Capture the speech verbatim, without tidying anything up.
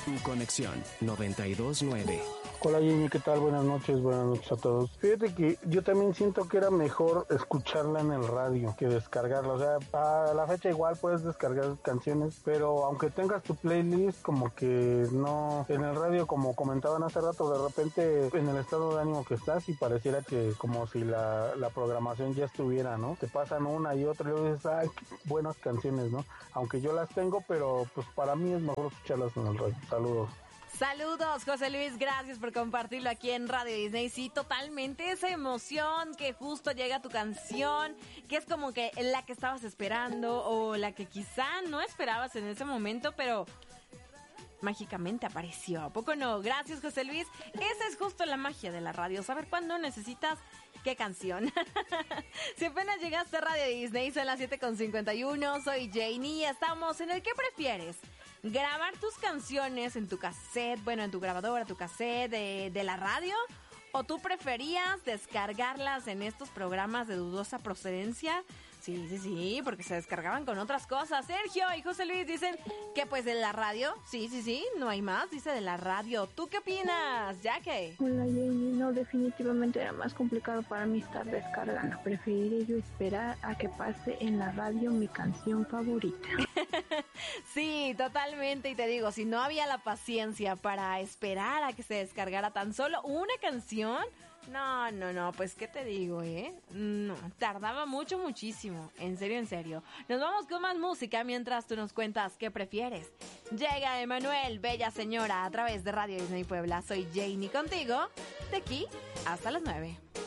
Tu conexión noventa y dos punto nueve. Hola Jenny, ¿qué tal? Buenas noches, buenas noches a todos. Fíjate que yo también siento que era mejor escucharla en el radio que descargarla. O sea, a la fecha igual puedes descargar canciones, pero aunque tengas tu playlist, como que no, en el radio, como comentaban hace rato, de repente en el estado de ánimo que estás y pareciera que como si la, la programación ya estuviera, ¿no? Te pasan una y otra y luego dices, ay, qué buenas canciones, ¿no? Aunque yo las tengo, pero pues para mí es mejor escucharlas en el radio. Saludos. Saludos, José Luis, gracias por compartirlo aquí en Radio Disney. Sí, totalmente esa emoción que justo llega tu canción, que es como que la que estabas esperando o la que quizá no esperabas en ese momento, pero mágicamente apareció. ¿A poco no? Gracias, José Luis. Esa es justo la magia de la radio, saber cuándo necesitas qué canción. Si apenas llegaste a Radio Disney, son las siete con cincuenta y uno, soy Janie y estamos en el ¿qué prefieres? Grabar tus canciones en tu cassette, bueno, en tu grabadora, tu cassette de, de la radio, o tú preferías descargarlas en estos programas de dudosa procedencia. Sí, sí, sí, porque se descargaban con otras cosas. Sergio y José Luis dicen que pues de la radio, sí, sí, sí, no hay más, dice de la radio. ¿Tú qué opinas, Jackie? Hola Jenny, no, definitivamente era más complicado para mí estar descargando. Preferiría yo esperar a que pase en la radio mi canción favorita. Sí, totalmente, y te digo, si no había la paciencia para esperar a que se descargara tan solo una canción, no, no, no, pues qué te digo, ¿eh? No, tardaba mucho, muchísimo, en serio, en serio. Nos vamos con más música mientras tú nos cuentas qué prefieres. Llega Emanuel, Bella Señora, a través de Radio Disney Puebla. Soy Janie contigo, de aquí hasta las nueve.